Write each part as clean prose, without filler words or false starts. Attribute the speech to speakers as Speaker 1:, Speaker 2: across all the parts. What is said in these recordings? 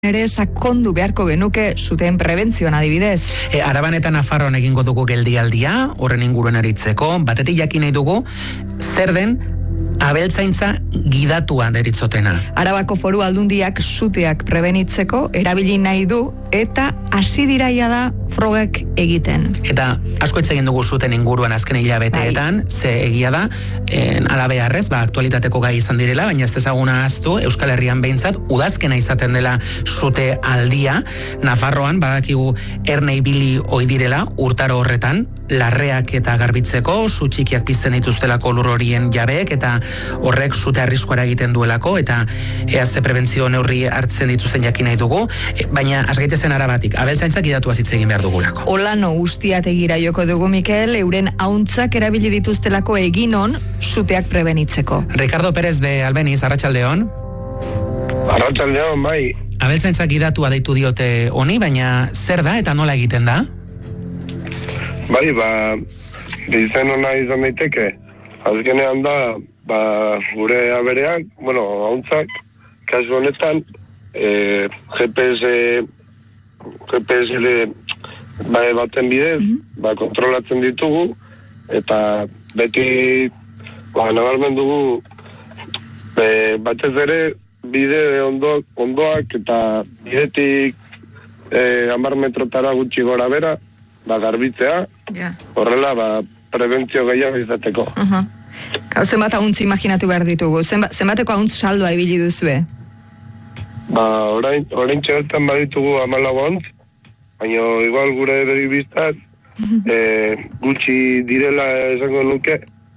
Speaker 1: ere sakondu beharko genuke zuten prebentzioan adibidez.
Speaker 2: Araban eta Nafarroan egingo dugu geldialdia, horren inguruan aritzeko, batetik jakin nahi dugu, zer den abeltzaintza gidatua deritzotena.
Speaker 1: Arabako Foru Aldundiak suteak prebenitzeko erabili nahi du eta hasi diraia da frogak egiten.
Speaker 2: Eta asko hitz egin dugu zuten inguruan azken hilabeteetan, ze egia da, alabeharrez, aktualitateko gai izan direla, baina ez ezaguna ahaztu, Euskal Herrian behintzat, udazkena izaten dela zute aldia, Nafarroan badakigu erne ibili ohi direla, urtaro horretan, larreak eta garbitzeko, su txikiak pizten dituztelako lur horien jabeek, eta horrek zute arriskuara egiten duelako, eta ze prebentzio neurri hartzen dituzten jakin nahi dugu, baina asgaitezen Arabatik, abeltzaintzak gidatuaz hitz egin behar dugulako.
Speaker 1: Olano ustiategira joko dugu, Mikel, euren hauntzak erabili dituztelako eginon suteak prebenitzeko.
Speaker 2: Ricardo Pérez de Albeniz, arratsaldeon.
Speaker 3: Arratsaldeon, bai.
Speaker 2: Abeltzaintzak gidatua deitu diote honi, baina zer da eta nola egiten da?
Speaker 3: Bai, izen hona izan daiteke. Azkenean da, gure abereak, hauntzak, kasu honetan, GPS baten bidez, kontrolatzen ditugu, eta beti, nabarmen dugu, batez ere, bide ondoak eta bidetik 10 metrotara gutxi gora bera, garbitzea, horrela, prebentzio gehiago izateko.
Speaker 1: Zenbat hauntz imaginatu behar ditugu? Zenbateko hauntz saldoa ibili duzue?
Speaker 3: Orain txertan baditugu 14 hauntz, baina igual gure begibiztaz, gutxi direla esango nuke,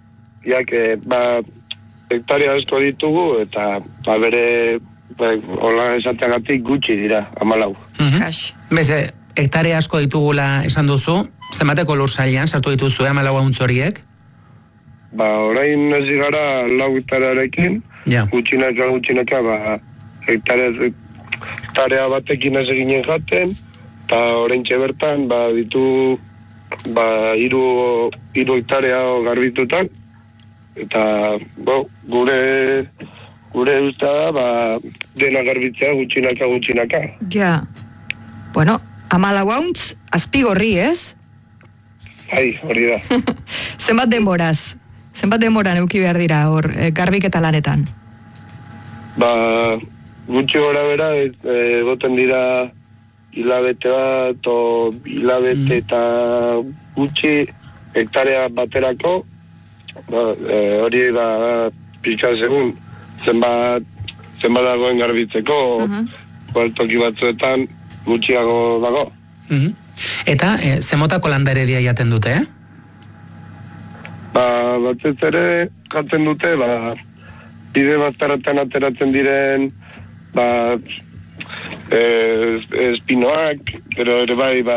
Speaker 3: hektarea asko ditugu, eta bere, hola esateagatik gutxi dira, 14.
Speaker 2: Beze, hektarea asko ditugula esan duzu, zenbateko lur sailean sartu dituzue 14 hauntz horiek?
Speaker 3: Orain hasi gara 4 hektarearekin, gutxinaka, hektarea batekin hasi ginen jaten, eta oraintxe bertan, ditu, 3 hektarea garbitutan, eta, gure usta da, dena garbitzea gutxinaka.
Speaker 1: Ja, 14 hauntz, azpigorri, ez?
Speaker 3: Bai, hori da.
Speaker 1: Zenbat denboran euki behar dira hor, garbiketa lanetan?
Speaker 3: Gutxi gora bera, egoten dira hilabete bat, hilabete eta gutxi hektarea baterako, hori da pixka segun, zenbat dagoen garbitzeko, toki batzuetan gutxiago dago.
Speaker 2: Eta, zemotako landaredia jaten dute,
Speaker 3: Batzez ere, jaten dute, bide bazterretan ateratzen diren, espinoak, pero ere bai,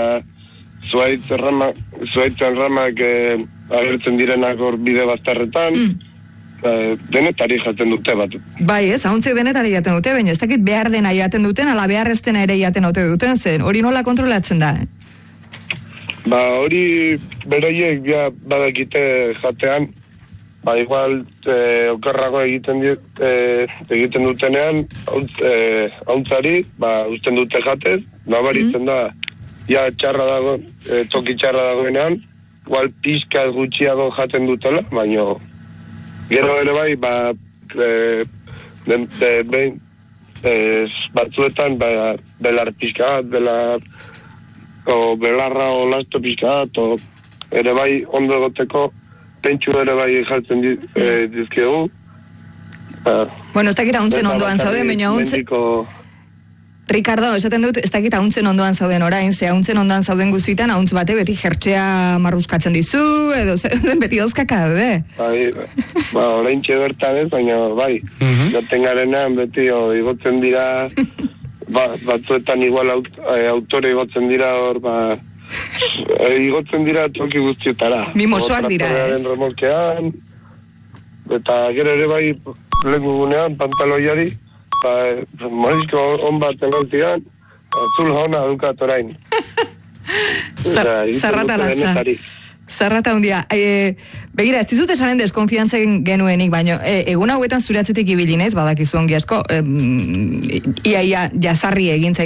Speaker 3: zuaitzen ramak agertzen direnak hor bide bazterretan, denetari jaten dute bat.
Speaker 1: Bai ez, hauntzek denetari jaten dute, baina ez dakit behar dena jaten duten, ala behar ez dena ere jaten ote duten zen, hori nola kontrolatzen da?
Speaker 3: Hori beraiek badakite jatean, igual okerrago egiten dutenean, hauntzari, usten dute jatez, nabaritzen da, txarra dago, toki txarra dagoenean, igual pizka gutxiago jaten dutela, baina gero ere bai, batzuetan, belar pizka bat, belarra o lasto pizka bat, ere bai ondo egoteko, pentsu ere bai jartzen dizkegu.
Speaker 1: Ez dakit hauntzen ondoan zauden, baina Ricardo, esaten dut, ez dakit hauntzen ondoan zauden orain, ze hauntzen ondoan zauden guztietan, hauntz bate beti jertxea marruskatzen dizu, edo beti dozkaka daude.
Speaker 3: Orain bertan ez, baina bai, jaten garenean beti igotzen dira, batzuetan igual autore igotzen dira hor, igotzen dira toki guztietara.
Speaker 1: Mimosoak dira, ez?
Speaker 3: Remolkean, eta gero ere bai, lehenko gunean, pantaloiari, morizko on bat egotian, azul jauna dukat orain.
Speaker 1: Zarrata latza. Zarrata hundia. Begira, ez dizut esanen deskonfiantzen genuenik, baino, egun hauetan zure atzetik ibili naiz, badakizu ongi asko, ia jazarri egin